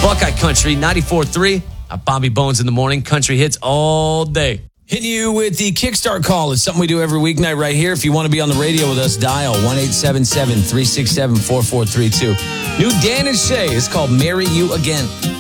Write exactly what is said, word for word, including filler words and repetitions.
Buckeye Country, ninety-four point three. Bobby Bones in the morning. Country hits all day. Hitting you with the Kickstart call. It's something we do every weeknight right here. If you want to be on the radio with us, dial one eight seven seven, three six seven, four four three two. New Dan and Shay is called Marry You Again.